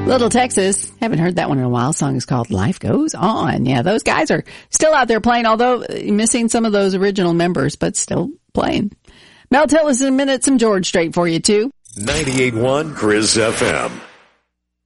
Little Texas. Haven't heard that one in a while. Song is called Life Goes On. Yeah, those guys are still out there playing, although missing some of those original members, but still playing. Mel Tillis in a minute. Some George Strait for you, too. 98.1 Grizz FM.